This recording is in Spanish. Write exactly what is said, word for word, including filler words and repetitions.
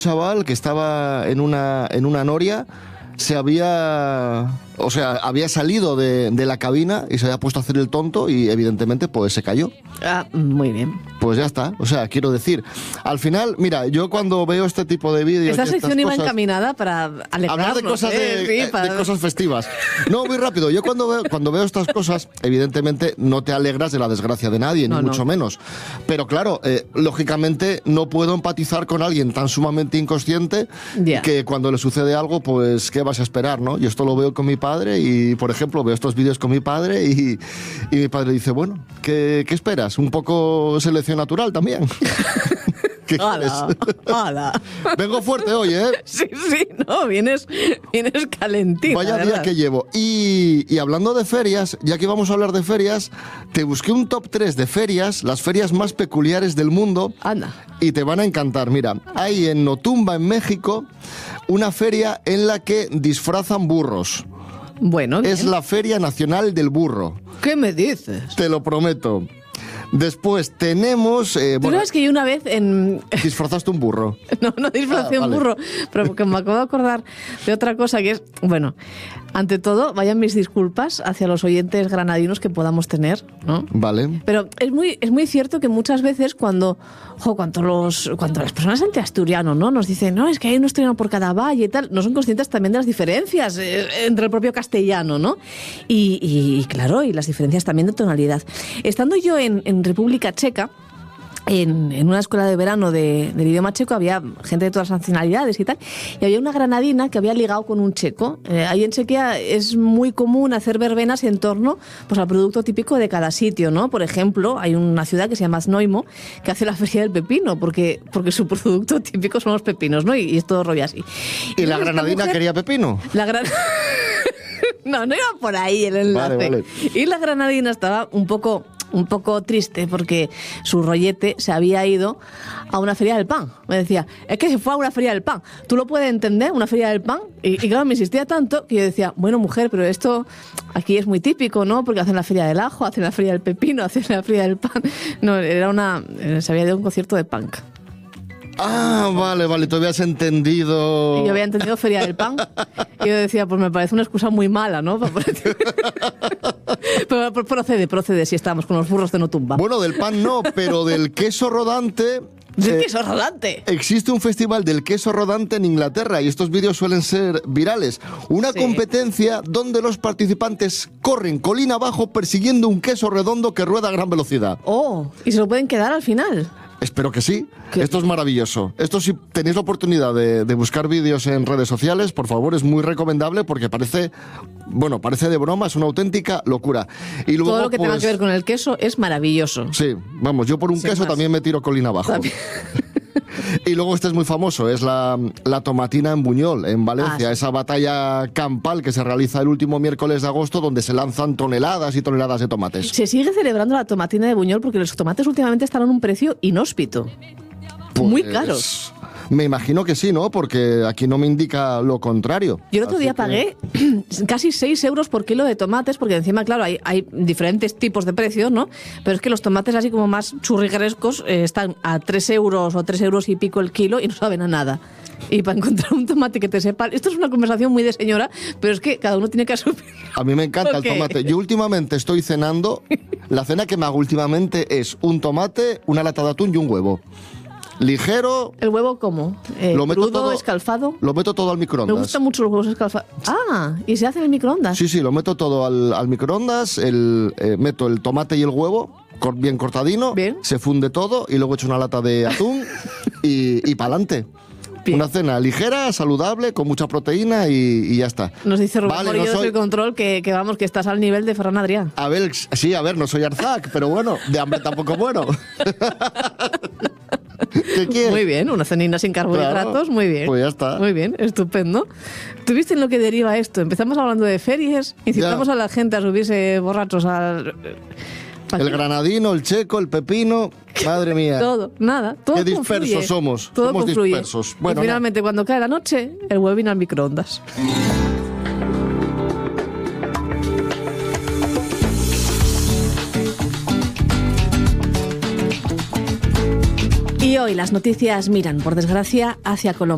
chaval que estaba en una, en una noria, se había, o sea, había salido de, de la cabina y se había puesto a hacer el tonto y evidentemente pues se cayó. Ah, muy bien. Pues ya está, o sea, quiero decir, al final, mira, yo cuando veo este tipo de vídeos... Esta sección iba cosas, encaminada para alegrarnos. hablar de cosas, ¿eh? de, sí, para... de cosas festivas. No, muy rápido, yo cuando veo, cuando veo estas cosas, evidentemente no te alegras de la desgracia de nadie, no, ni no. mucho menos. Pero claro, eh, lógicamente no puedo empatizar con alguien tan sumamente inconsciente yeah. que cuando le sucede algo, pues, ¿qué vas a esperar, no? Yo esto lo veo con mi padre y, por ejemplo, veo estos vídeos con mi padre y, y mi padre dice, bueno, ¿qué, qué esperas? Un poco selección natural también. ¿Qué ¡Hala! ¡Hala! Vengo fuerte hoy, ¿eh? Sí, sí, no, vienes, vienes calentito. Vaya día que llevo. Y, y hablando de ferias, ya que vamos a hablar de ferias, te busqué un top tres de ferias, las ferias más peculiares del mundo. Anda. Y te van a encantar. Mira, hay en Otumba, en México, una feria en la que disfrazan burros. Bueno, bien. Es la Feria Nacional del Burro. ¿Qué me dices? Te lo prometo. Después tenemos... Eh, ¿Tú bueno, sabes que yo una vez en... disfrazaste un burro? No, no disfracé Ah, un vale. burro, pero porque me acabo de acordar de otra cosa que es... Bueno, ante todo, vayan mis disculpas hacia los oyentes granadinos que podamos tener, ¿no? Vale. Pero es muy, es muy cierto que muchas veces cuando, jo, cuando, los, cuando las personas antiasturiano, ¿no? Nos dicen, no, es que hay un asturiano por cada valle y tal, no son conscientes también de las diferencias eh, entre el propio castellano, ¿no? Y, y, y claro, y las diferencias también de tonalidad. Estando yo en, en República Checa, En, en una escuela de verano de, del idioma checo había gente de todas las nacionalidades y tal, y había una granadina que había ligado con un checo. Eh, ahí en Chequia es muy común hacer verbenas en torno pues, al producto típico de cada sitio, ¿no? Por ejemplo, hay una ciudad que se llama Znaimo que hace la feria del pepino, porque, porque su producto típico son los pepinos, ¿no? Y, y es todo rollo así. ¿Y la esta granadina mujer- quería pepino? La gran... No, no iba por ahí el enlace. Vale, vale. Y la granadina estaba un poco... un poco triste porque su rollete se había ido a una feria del pan. Me decía, es que se fue a una feria del pan. ¿Tú lo puedes entender? Una feria del pan. Y, y claro, me insistía tanto que yo decía, bueno, mujer, pero esto aquí es muy típico, ¿no? Porque hacen la feria del ajo, hacen la feria del pepino, hacen la feria del pan. No, era una... se había ido a un concierto de punk. Ah, vale, vale, tú habías entendido... Y yo había entendido feria del pan. Y yo decía, pues me parece una excusa muy mala, ¿no? Pero procede, procede, si estamos con los burros de Notumba. Bueno, del pan no, pero del queso rodante... ¿De eh, queso rodante? Existe un festival del queso rodante en Inglaterra y estos vídeos suelen ser virales. Una Sí. competencia donde los participantes corren colina abajo persiguiendo un queso redondo que rueda a gran velocidad. Oh, y se lo pueden quedar al final. Espero que sí. ¿Qué? Esto es maravilloso. Esto, si tenéis la oportunidad de, de buscar vídeos en redes sociales, por favor, es muy recomendable porque parece, bueno, parece de broma, es una auténtica locura. Y luego, Todo lo que tenga pues, que ver con el queso es maravilloso. sí, vamos, yo por un Sin queso más. también me tiro colina abajo. También. Y luego este es muy famoso, es la, la tomatina en Buñol, en Valencia, Ah, sí. esa batalla campal que se realiza el último miércoles de agosto donde se lanzan toneladas y toneladas de tomates. Se sigue celebrando la tomatina de Buñol porque los tomates últimamente están a un precio inhóspito. Muy Pues, caros. Me imagino que sí, ¿no? Porque aquí no me indica lo contrario. Yo el otro Así día que- pagué casi seis euros por kilo de tomates, porque encima, claro, hay, hay diferentes tipos de precios, ¿no? Pero es que los tomates así como más churriguerescos eh, están a tres euros o tres euros y pico el kilo y no saben a nada. Y para encontrar un tomate que te sepa... Esto es una conversación muy de señora, pero es que cada uno tiene que asumir. A mí me encanta ¿Por qué? el tomate. Yo últimamente estoy cenando, la cena que me hago últimamente es un tomate, una lata de atún y un huevo. Ligero, ¿El huevo cómo? Eh, lo meto ¿Crudo, todo, escalfado? Lo meto todo al Me microondas. gustan mucho los huevos escalfados. Ah, ¿y se hace en el microondas? Sí, sí, lo meto todo al, al microondas, el, eh, meto el tomate y el huevo, cor- bien cortadino, Bien. se funde todo y luego echo una lata de atún y, y pa'lante. Bien. Una cena ligera, saludable, con mucha proteína y, y ya está. Nos dice Rubén Vale, Morillo no soy- del control que, que vamos, que estás al nivel de Ferran Adrià. A ver, sí, a ver, no soy Arzac, pero bueno, de hambre tampoco muero. ¿Qué quieres? Muy bien, una cenina sin carbohidratos, Claro, muy bien. pues ya está. Muy bien, estupendo. ¿Tú viste en lo que deriva esto? Empezamos hablando de ferias, incitamos Ya. a la gente a subirse borrachos al... El granadino, el checo, el pepino, madre mía. Todo, nada, todo Qué dispersos confluye. somos, Todo somos confluye. dispersos. Bueno, y finalmente, cuando cae la noche, el huevín al microondas. Y hoy las noticias miran, por desgracia, hacia Colombia.